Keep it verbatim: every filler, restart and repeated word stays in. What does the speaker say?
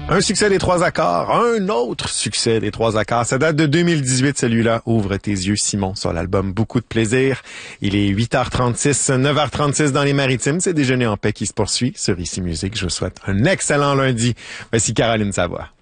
Un succès des trois accords, un autre succès des trois accords. Ça date de deux mille dix-huit, celui-là. Ouvre tes yeux, Simon, sur l'album Beaucoup de plaisir. Il est huit heures trente-six, neuf heures trente-six dans les Maritimes. C'est Déjeuner en paix qui se poursuit sur Ici Musique. Je vous souhaite un excellent lundi. Voici Caroline Savoie.